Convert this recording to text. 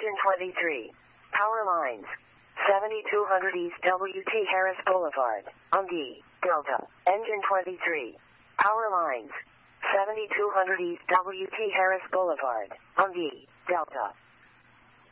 Engine 23. Power lines. 7200 East W.T. Harris Boulevard, Ungi, Delta. Engine 23. Power lines. 7200 East W.T. Harris Boulevard, Ungi, Delta.